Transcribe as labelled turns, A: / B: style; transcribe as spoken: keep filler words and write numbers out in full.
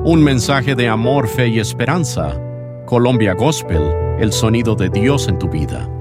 A: Un mensaje de amor, fe y esperanza. Colombia Gospel, el sonido de Dios en tu vida.